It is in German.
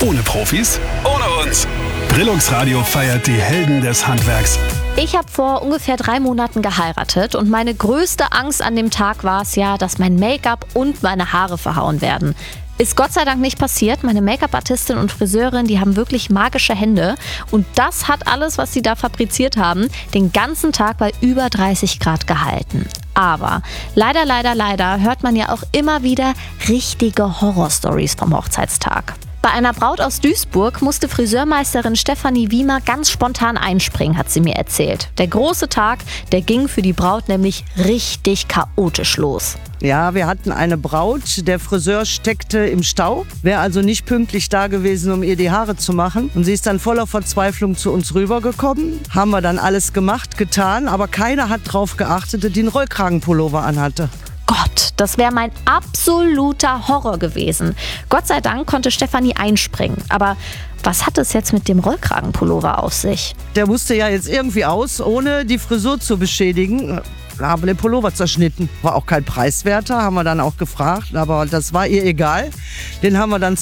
Ohne Profis, ohne uns. Brillux Radio feiert die Helden des Handwerks. Ich habe vor ungefähr 3 Monaten geheiratet und meine größte Angst an dem Tag war es ja, dass mein Make-up und meine Haare verhauen werden. Ist Gott sei Dank nicht passiert. Meine Make-up-Artistin und Friseurin, die haben wirklich magische Hände. Und das hat alles, was sie da fabriziert haben, den ganzen Tag bei über 30 Grad gehalten. Aber leider hört man ja auch immer wieder richtige Horrorstories vom Hochzeitstag. Bei einer Braut aus Duisburg musste Friseurmeisterin Stefanie Wiemer ganz spontan einspringen, hat sie mir erzählt. Der große Tag, der ging für die Braut nämlich richtig chaotisch los. Ja, wir hatten eine Braut, der Friseur steckte im Stau, wäre also nicht pünktlich da gewesen, um ihr die Haare zu machen. Und sie ist dann voller Verzweiflung zu uns rübergekommen. Haben wir dann alles gemacht, getan, aber keiner hat drauf geachtet, dass die einen Rollkragenpullover anhatte. Gott, das wäre mein absoluter Horror gewesen. Gott sei Dank konnte Stefanie einspringen. Aber was hat es jetzt mit dem Rollkragenpullover auf sich? Der musste ja jetzt irgendwie aus, ohne die Frisur zu beschädigen. Da haben wir den Pullover zerschnitten. War auch kein preiswerter, haben wir dann auch gefragt, aber das war ihr egal. Den haben wir dann